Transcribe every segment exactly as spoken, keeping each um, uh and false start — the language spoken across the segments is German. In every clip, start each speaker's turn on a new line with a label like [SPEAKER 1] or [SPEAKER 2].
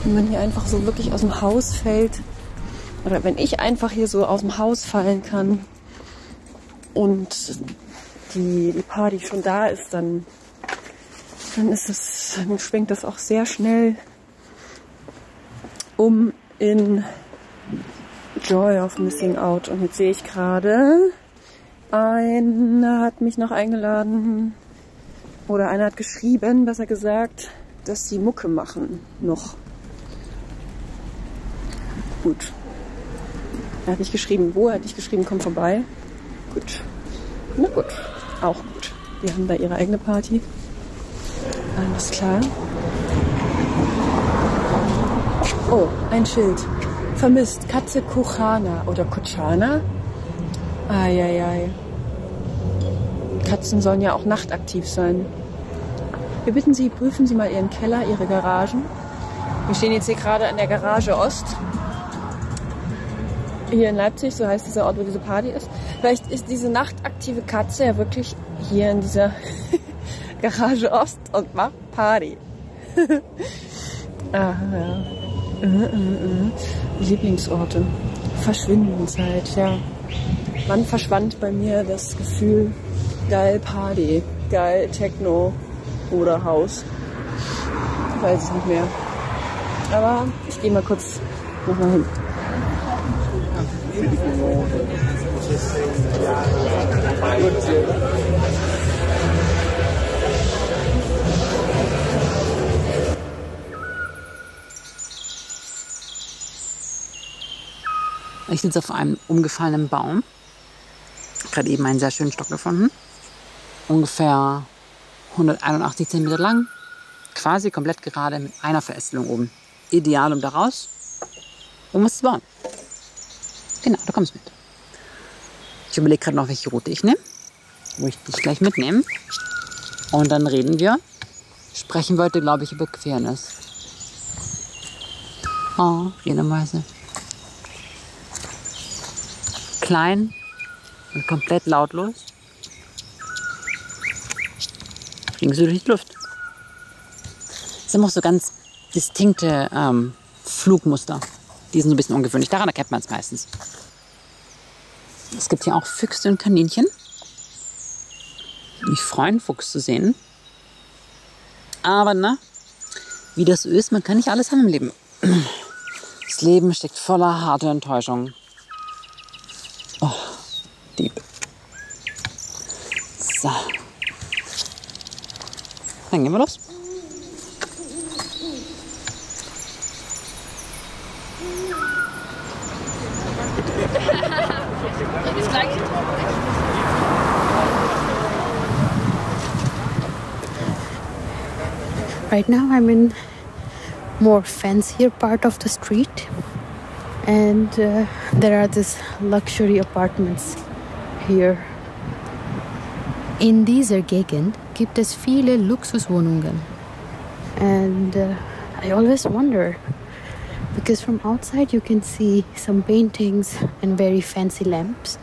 [SPEAKER 1] Wenn man hier einfach so wirklich aus dem Haus fällt, oder wenn ich einfach hier so aus dem Haus fallen kann und die, die Party schon da ist, dann, dann ist es, dann schwenkt das auch sehr schnell um in Joy of Missing Out. Und jetzt sehe ich gerade, einer hat mich noch eingeladen, oder einer hat geschrieben, besser gesagt, dass sie Mucke machen noch. Gut. Er hat nicht geschrieben, wo, er hat nicht geschrieben, komm vorbei. Gut. Na gut, auch gut. Die haben da ihre eigene Party. Alles klar. Oh, ein Schild. Vermisst. Katze Kuchana oder Kuchana. Eieiei. Katzen sollen ja auch nachtaktiv sein. Wir bitten Sie, prüfen Sie mal Ihren Keller, Ihre Garagen. Wir stehen jetzt hier gerade an der Garage Ost. Hier in Leipzig, so heißt dieser Ort, wo diese Party ist. Vielleicht ist diese nachtaktive Katze ja wirklich hier in dieser Garage Ost und macht Party. Aha, ja. Äh, äh, äh. Lieblingsorte. Verschwindenzeit, ja. Wann verschwand bei mir das Gefühl, geil Party, geil Techno oder Haus? Ich weiß es nicht mehr. Aber ich gehe mal kurz nochmal hin.
[SPEAKER 2] Ich sitze auf einem umgefallenen Baum. Gerade eben einen sehr schönen Stock gefunden. Ungefähr hunderteinundachtzig Zentimeter lang. Quasi komplett gerade mit einer Verästelung oben. Ideal, um daraus um was zu bauen. Genau, du kommst mit. Ich überlege gerade noch, welche Route ich nehme. Wo ich dich gleich mitnehme. Und dann reden wir. Sprechen wir heute, glaube ich, über Queerness. Oh, jene Mäuse. Klein und komplett lautlos. Fliegen sie durch die Luft. Das sind auch so ganz distinkte ähm, Flugmuster. Die sind so ein bisschen ungewöhnlich. Daran erkennt man es meistens. Es gibt hier auch Füchse und Kaninchen. Mich freuen, Fuchs zu sehen. Aber na, wie das so ist, man kann nicht alles haben im Leben. Das Leben steckt voller harter Enttäuschung. Oh, Dieb. So. Dann gehen wir los.
[SPEAKER 3] Right now I'm in more fancier part of the street, and uh, there are these luxury apartments here. In dieser Gegend gibt es viele Luxuswohnungen, and uh, I always wonder, because from outside you can see some paintings and very fancy lamps,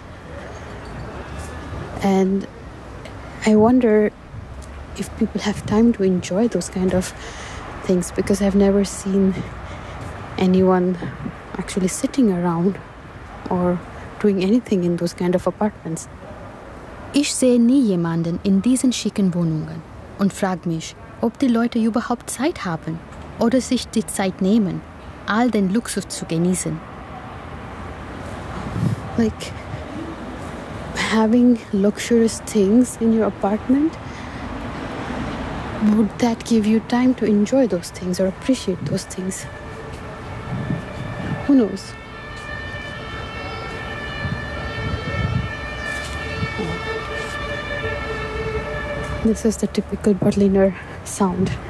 [SPEAKER 3] and I wonder if people have time to enjoy those kind of things, because I've never seen anyone actually sitting around or doing anything in those kind of apartments. Ich sehe nie jemanden in diesen schicken Wohnungen und frage mich, ob die Leute überhaupt Zeit haben oder sich die Zeit nehmen, all den Luxus zu genießen. Like having luxurious things in your apartment, would that give you time to enjoy those things or appreciate those things? Who knows? This is the typical Berliner sound.